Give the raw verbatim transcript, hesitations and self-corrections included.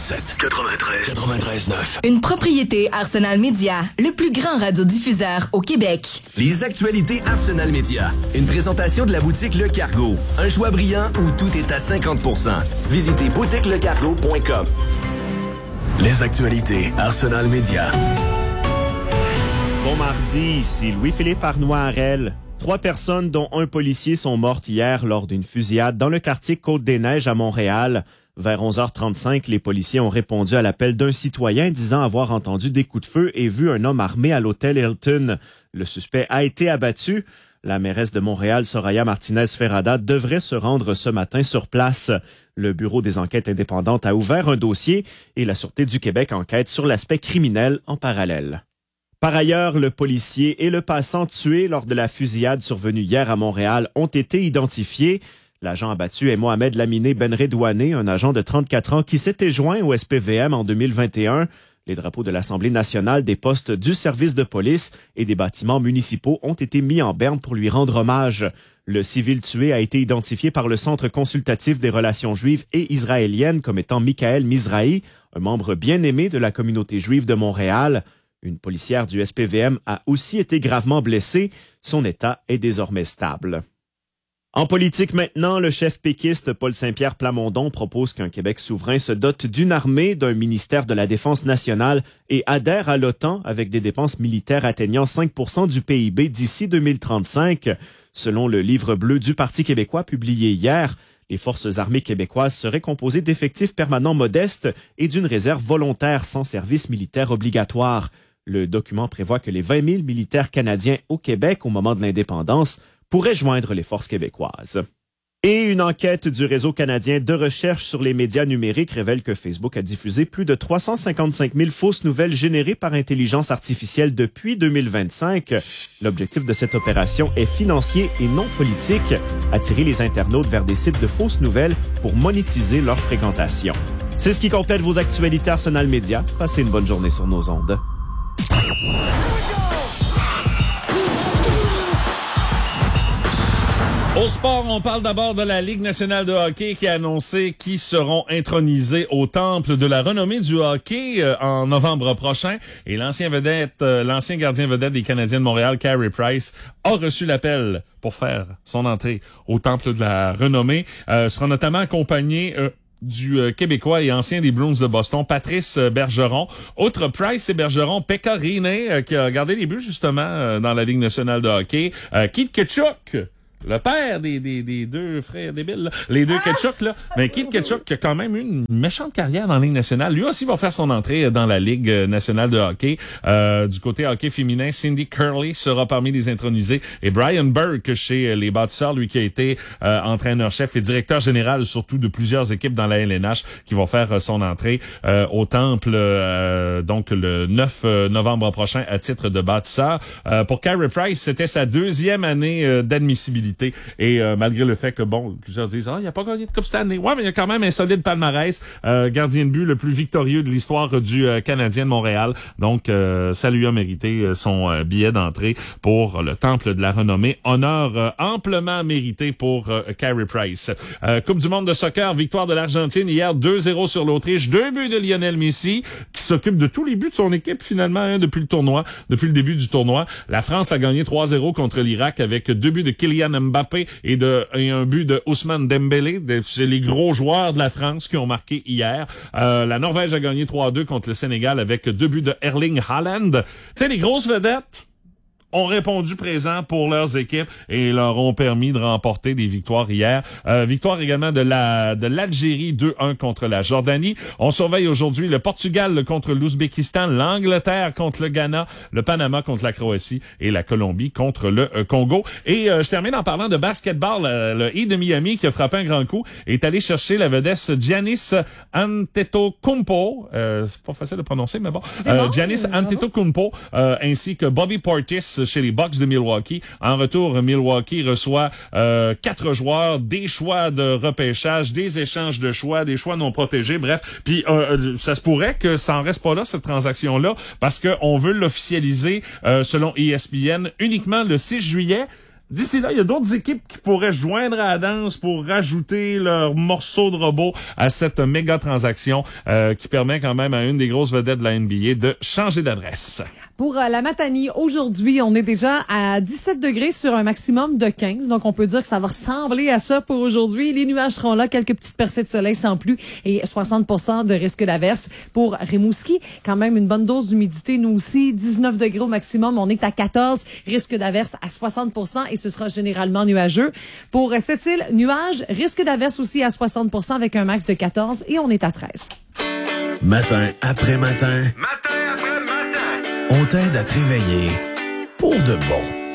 quatre-vingt-sept, quatre-vingt-treize, quatre-vingt-treize neuf. Une propriété Arsenal Média, le plus grand radiodiffuseur au Québec. Les actualités Arsenal Média. Une présentation de la boutique Le Cargo. Un choix brillant où tout est à cinquante pour cent. Visitez boutique le cargo point com. Les actualités Arsenal Média. Bon mardi, ici Louis-Philippe Arnois-Arel. Trois personnes, dont un policier, sont mortes hier lors d'une fusillade dans le quartier Côte-des-Neiges à Montréal. Vers onze heures trente-cinq, les policiers ont répondu à l'appel d'un citoyen disant avoir entendu des coups de feu et vu un homme armé à l'hôtel Hilton. Le suspect a été abattu. La mairesse de Montréal, Soraya Martinez-Ferrada, devrait se rendre ce matin sur place. Le Bureau des enquêtes indépendantes a ouvert un dossier et la Sûreté du Québec enquête sur l'aspect criminel en parallèle. Par ailleurs, le policier et le passant tués lors de la fusillade survenue hier à Montréal ont été identifiés. L'agent abattu est Mohamed Laminé Benredouane, un agent de trente-quatre ans qui s'était joint au S P V M en deux mille vingt et un. Les drapeaux de l'Assemblée nationale, des postes du service de police et des bâtiments municipaux ont été mis en berne pour lui rendre hommage. Le civil tué a été identifié par le Centre consultatif des relations juives et israéliennes comme étant Michael Mizrahi, un membre bien aimé de la communauté juive de Montréal. Une policière du S P V M a aussi été gravement blessée. Son état est désormais stable. En politique maintenant, le chef péquiste Paul Saint-Pierre Plamondon propose qu'un Québec souverain se dote d'une armée, d'un ministère de la Défense nationale et adhère à l'OTAN avec des dépenses militaires atteignant cinq pour cent du P I B d'ici deux mille trente-cinq. Selon le livre bleu du Parti québécois publié hier, les forces armées québécoises seraient composées d'effectifs permanents modestes et d'une réserve volontaire sans service militaire obligatoire. Le document prévoit que les vingt mille militaires canadiens au Québec au moment de l'indépendance pourraient joindre les forces québécoises. Et une enquête du Réseau canadien de recherche sur les médias numériques révèle que Facebook a diffusé plus de trois cent cinquante-cinq mille fausses nouvelles générées par intelligence artificielle depuis deux mille vingt-cinq. L'objectif de cette opération est financier et non politique, attirer les internautes vers des sites de fausses nouvelles pour monétiser leur fréquentation. C'est ce qui complète vos actualités Arsenal Média. Passez une bonne journée sur nos ondes. Au sport, on parle d'abord de la Ligue nationale de hockey qui a annoncé qu'ils seront intronisés au temple de la renommée du hockey euh, en novembre prochain. Et l'ancien vedette, euh, l'ancien gardien vedette des Canadiens de Montréal, Carey Price, a reçu l'appel pour faire son entrée au temple de la renommée. Euh, sera notamment accompagné euh, du euh, Québécois et ancien des Bruins de Boston, Patrice euh, Bergeron. Autre Price et Bergeron, Pekka Rinne, euh, qui a gardé les buts justement euh, dans la Ligue nationale de hockey. Euh, Keith Tkachuk, le père des, des, des deux frères débiles, là. Les deux Tkachuk, là. Mais Keith Tkachuk, qui a quand même eu une méchante carrière dans la Ligue nationale, lui aussi va faire son entrée dans la Ligue nationale de hockey. Euh, du côté hockey féminin, Cindy Curley sera parmi les intronisés. Et Brian Burke, chez les Bâtisseurs, lui qui a été euh, entraîneur-chef et directeur général surtout de plusieurs équipes dans la L N H, qui vont faire son entrée euh, au Temple, euh, donc le neuf novembre prochain, à titre de bâtisseur. Euh, pour Carey Price, c'était sa deuxième année euh, d'admissibilité. Et euh, malgré le fait que, bon, plusieurs disent « Ah, il n'a pas gagné de Coupe cette année. » Ouais, mais il y a quand même un solide palmarès. Euh, gardien de but le plus victorieux de l'histoire du euh, Canadien de Montréal. Donc, euh, ça lui a mérité euh, son euh, billet d'entrée pour le Temple de la renommée. Honneur euh, amplement mérité pour euh, Carey Price. Euh, Coupe du monde de soccer, victoire de l'Argentine hier, deux zéro sur l'Autriche. Deux buts de Lionel Messi, qui s'occupe de tous les buts de son équipe, finalement, hein, depuis le tournoi, depuis le début du tournoi. La France a gagné trois zéro contre l'Irak avec deux buts de Kylian Mbappé et, de, et un but de Ousmane Dembélé. C'est les gros joueurs de la France qui ont marqué hier. Euh, la Norvège a gagné trois deux contre le Sénégal avec deux buts de Erling Haaland. Tu sais, les grosses vedettes ont répondu présent pour leurs équipes et leur ont permis de remporter des victoires hier. Euh, victoire également de la de l'Algérie deux un contre la Jordanie. On surveille aujourd'hui le Portugal contre l'Ouzbékistan, l'Angleterre contre le Ghana, le Panama contre la Croatie et la Colombie contre le euh, Congo. Et euh, je termine en parlant de basketball. Euh, le Heat de Miami qui a frappé un grand coup est allé chercher la vedette Giannis Antetokounmpo. Euh, c'est pas facile de prononcer, mais bon. Euh, Giannis Antetokounmpo euh, ainsi que Bobby Portis chez les Bucks de Milwaukee. En retour, Milwaukee reçoit euh, quatre joueurs, des choix de repêchage, des échanges de choix, des choix non protégés, bref. Puis euh, ça se pourrait que ça en reste pas là, cette transaction-là, parce qu'on veut l'officialiser, euh, selon E S P N, uniquement le six juillet, d'ici là, il y a d'autres équipes qui pourraient joindre à la danse pour rajouter leur morceau de robot à cette méga transaction euh, qui permet quand même à une des grosses vedettes de la N B A de changer d'adresse. Pour euh, la Matanie, aujourd'hui, on est déjà à dix-sept degrés sur un maximum de quinze. Donc, on peut dire que ça va ressembler à ça pour aujourd'hui. Les nuages seront là, quelques petites percées de soleil sans pluie et soixante pour cent de risque d'averse. Pour Rimouski, quand même une bonne dose d'humidité. Nous aussi, dix-neuf degrés au maximum. On est à quatorze, risque d'averse à soixante pour cent et ce sera généralement nuageux. Pour Sept-Îles, nuages, risque d'averse aussi à soixante pour cent avec un max de quatorze et on est à treize. Matin après matin. Matin après matin. On t'aide à te réveiller pour de bon.